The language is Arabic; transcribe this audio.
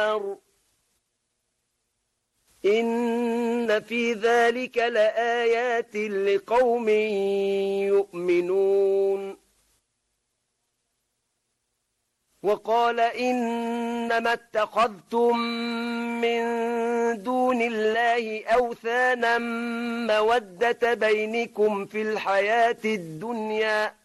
إن في ذلك لآيات لقوم يؤمنون. وقال إنما اتخذتم من دون الله أوثانا مودة بينكم في الحياة الدنيا